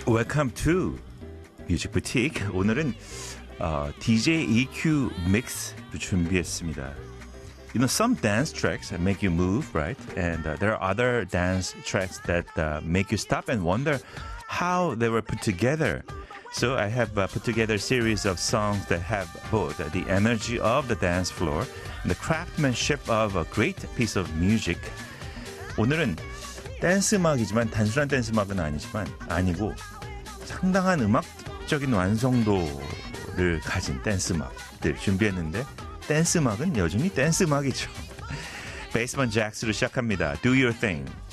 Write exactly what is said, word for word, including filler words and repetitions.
Welcome to Music Boutique. 오늘은 어, 디제이 이큐 믹스를 준비했습니다. You know, some dance tracks make you move, right? And uh, there are other dance tracks that uh, make you stop and wonder how they were put together. So I have uh, put together a series of songs that have both the energy of the dance floor and the craftsmanship of a great piece of music. 오늘은 댄스 음악이지만 단순한 댄스 음악은 아니지만 아니고 상당한 음악적인 완성도를 가진 댄스 음악들 준비했는데 댄스 음악은 여전히 댄스 음악이죠. 베이스먼 잭스로 시작합니다. Do your thing.